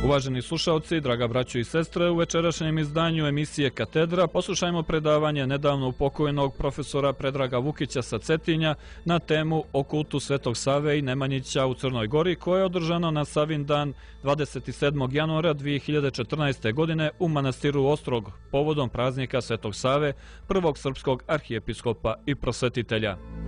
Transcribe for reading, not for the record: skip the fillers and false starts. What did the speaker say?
Uvaženi slušalci, draga braćo i sestre, u večerašnjem izdanju emisije Katedra poslušajmo predavanje nedavno upokojnog profesora Predraga Vukića sa Cetinja na temu o kultu Svetog Save i Nemanjića u Crnoj Gori, koje je održano na Savin dan 27. januara 2014. godine u manastiru Ostrog povodom praznika Svetog Save, prvog srpskog arhijepiskopa i prosvetitelja.